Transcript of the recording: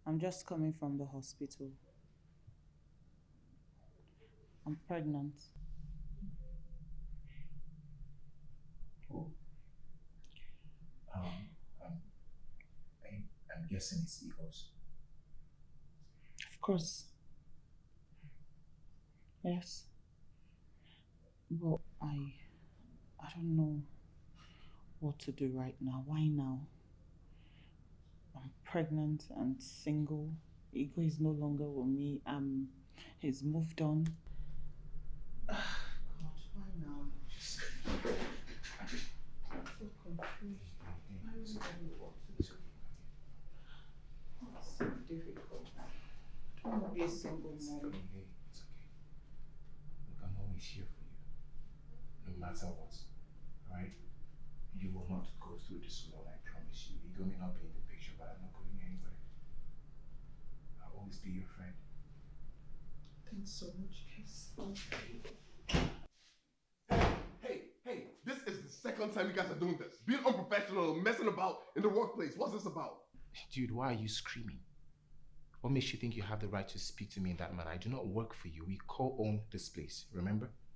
I'm just coming from the hospital. I'm pregnant. Um, um, I'm guessing it's Eagles. Of course, yes. But I don't know what to do right now. Why now? I'm pregnant and single. Ego is no longer with me. He's moved on. God, why now? I'm so confused. I don't know what to do. It's so difficult. I don't want to be a single mom. Hey, it's okay. Look, I'm always here for you, no matter what. Alright? You will not go through this alone, I promise you. Ego may not be in the picture, but I'm not going anywhere. I'll always be your friend. Thanks so much, Kiss. Hey, this is the second time you guys are doing this. Being unprofessional, messing about in the workplace. What's this about? Dude, why are you screaming? What makes you think you have the right to speak to me in that manner? I do not work for you. We co-own this place, remember?